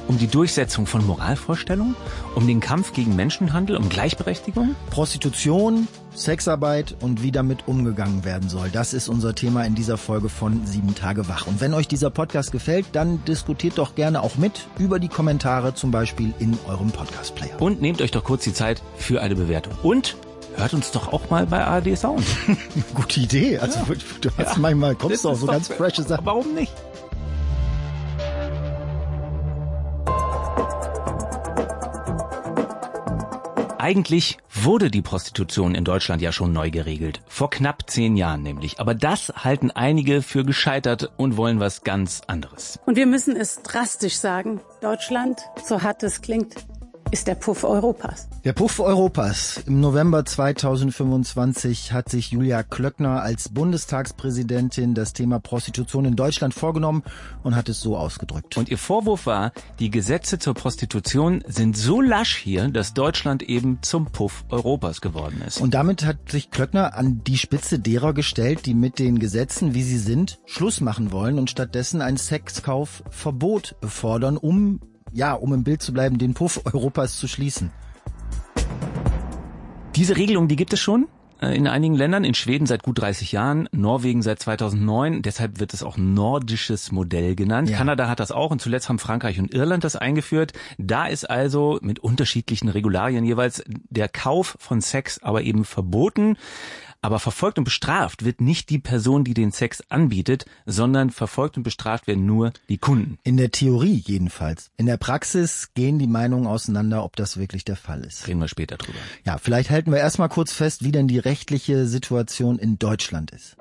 Um die Durchsetzung von Moralvorstellungen? Um den Kampf gegen Menschenhandel? Um Gleichberechtigung? Prostitution, Sexarbeit und wie damit umgegangen werden soll. Das ist unser Thema in dieser Folge von 7 Tage wach. Und wenn euch dieser Podcast gefällt, dann diskutiert doch gerne auch mit über die Kommentare, zum Beispiel in eurem Podcast-Player. Und nehmt euch doch kurz die Zeit für eine Bewertung. Und hört uns doch auch mal bei ARD Sound. Gute Idee. Also du hast manchmal kommst du auf so ganz frische Sachen. Warum nicht? Eigentlich wurde die Prostitution in Deutschland ja schon neu geregelt. Vor knapp 10 Jahren nämlich. Aber das halten einige für gescheitert und wollen was ganz anderes. Und wir müssen es drastisch sagen. Deutschland, so hart es klingt, ist der Puff Europas. Der Puff Europas. Im November 2025 hat sich Julia Klöckner als Bundestagspräsidentin das Thema Prostitution in Deutschland vorgenommen und hat es so ausgedrückt. Und ihr Vorwurf war, die Gesetze zur Prostitution sind so lasch hier, dass Deutschland eben zum Puff Europas geworden ist. Und damit hat sich Klöckner an die Spitze derer gestellt, die mit den Gesetzen, wie sie sind, Schluss machen wollen und stattdessen ein Sexkaufverbot fordern, um im Bild zu bleiben, den Puff Europas zu schließen. Diese Regelung, die gibt es schon in einigen Ländern, in Schweden seit gut 30 Jahren, Norwegen seit 2009, deshalb wird es auch nordisches Modell genannt. Ja. Kanada hat das auch und zuletzt haben Frankreich und Irland das eingeführt. Da ist also mit unterschiedlichen Regularien jeweils der Kauf von Sex aber eben verboten. Aber verfolgt und bestraft wird nicht die Person, die den Sex anbietet, sondern verfolgt und bestraft werden nur die Kunden. In der Theorie jedenfalls. In der Praxis gehen die Meinungen auseinander, ob das wirklich der Fall ist. Reden wir später drüber. Ja, vielleicht halten wir erstmal kurz fest, wie denn die rechtliche Situation in Deutschland ist.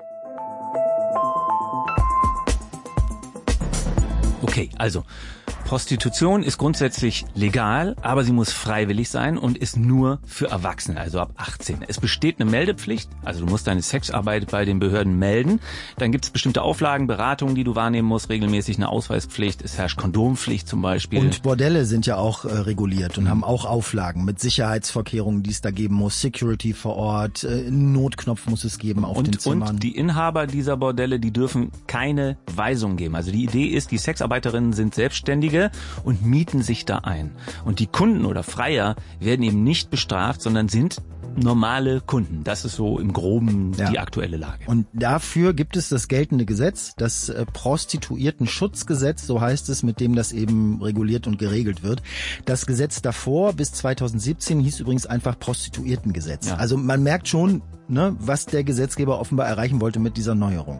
Okay, also Prostitution ist grundsätzlich legal, aber sie muss freiwillig sein und ist nur für Erwachsene, also ab 18. Es besteht eine Meldepflicht, also du musst deine Sexarbeit bei den Behörden melden. Dann gibt es bestimmte Auflagen, Beratungen, die du wahrnehmen musst, regelmäßig eine Ausweispflicht. Es herrscht Kondompflicht zum Beispiel. Und Bordelle sind ja auch reguliert und haben auch Auflagen mit Sicherheitsvorkehrungen, die es da geben muss. Security vor Ort, Notknopf muss es geben auf den Zimmern. Und die Inhaber dieser Bordelle, die dürfen keine Weisung geben. Also die Idee ist, die Sexarbeiterinnen sind Selbstständige und mieten sich da ein. Und die Kunden oder Freier werden eben nicht bestraft, sondern sind normale Kunden. Das ist so im Groben die aktuelle Lage. Und dafür gibt es das geltende Gesetz, das Prostituiertenschutzgesetz, so heißt es, mit dem das eben reguliert und geregelt wird. Das Gesetz davor bis 2017 hieß übrigens einfach Prostituiertengesetz. Ja. Also man merkt schon, was der Gesetzgeber offenbar erreichen wollte mit dieser Neuerung.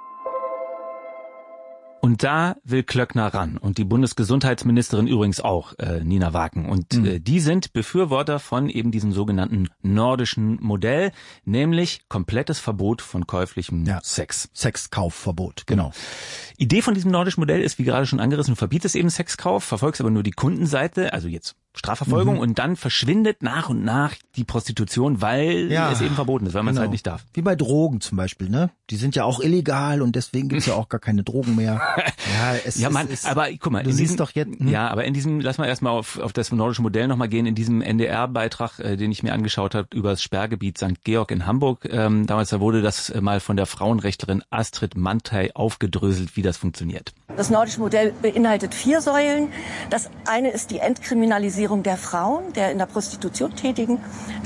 Und da will Klöckner ran und die Bundesgesundheitsministerin übrigens auch, Nina Waken. Und die sind Befürworter von eben diesem sogenannten nordischen Modell, nämlich komplettes Verbot von käuflichem Sex. Sexkaufverbot, genau. Idee von diesem nordischen Modell ist, wie gerade schon angerissen, du verbietest eben Sexkauf, verfolgst aber nur die Kundenseite, also jetzt Strafverfolgung, und dann verschwindet nach und nach die Prostitution, weil es eben verboten ist, weil man es halt nicht darf. Wie bei Drogen zum Beispiel, Die sind ja auch illegal und deswegen gibt's ja auch gar keine Drogen mehr. Aber guck mal, du siehst doch jetzt. Ja, aber in diesem, lass mal erstmal auf das nordische Modell nochmal gehen, in diesem NDR-Beitrag, den ich mir angeschaut habe, über das Sperrgebiet St. Georg in Hamburg. Damals da wurde das mal von der Frauenrechtlerin Astrid Mantei aufgedröselt, wie das funktioniert. Das nordische Modell beinhaltet 4 Säulen. Das eine ist die Entkriminalisierung der Frauen, der in der Prostitution tätigen.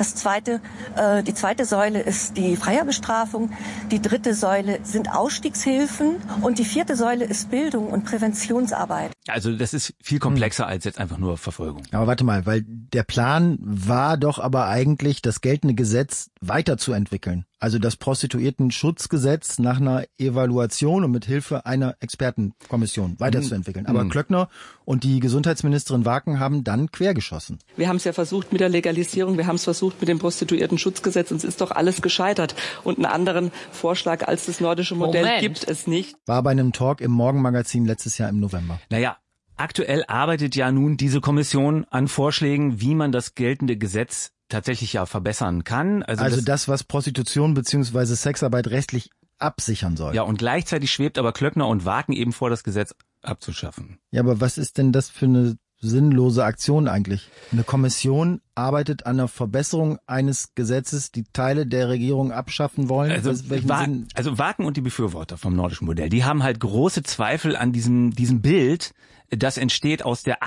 Die zweite Säule ist die Freierbestrafung. Die dritte Säule sind Ausstiegshilfen und die 4. Säule ist Bildung und Präventionsarbeit. Also das ist viel komplexer als jetzt einfach nur Verfolgung. Aber warte mal, weil der Plan war doch aber eigentlich, das geltende Gesetz weiterzuentwickeln. Also das Prostituiertenschutzgesetz nach einer Evaluation und mit Hilfe einer Expertenkommission weiterzuentwickeln. Aber Klöckner und die Gesundheitsministerin Waken haben dann quergeschossen. Wir haben es ja versucht mit der Legalisierung, wir haben es versucht mit dem Prostituiertenschutzgesetz und es ist doch alles gescheitert. Und einen anderen Vorschlag als das nordische Modell gibt es nicht. War bei einem Talk im Morgenmagazin letztes Jahr im November. Naja, aktuell arbeitet ja nun diese Kommission an Vorschlägen, wie man das geltende Gesetz tatsächlich verbessern kann. Also das, was Prostitution bzw. Sexarbeit rechtlich absichern soll. Ja, und gleichzeitig schwebt aber Klöckner und Waken eben vor, das Gesetz abzuschaffen. Ja, aber was ist denn das für eine sinnlose Aktion eigentlich? Eine Kommission arbeitet an der Verbesserung eines Gesetzes, die Teile der Regierung abschaffen wollen. Also Waken und die Befürworter vom nordischen Modell, die haben halt große Zweifel an diesem Bild, das entsteht aus der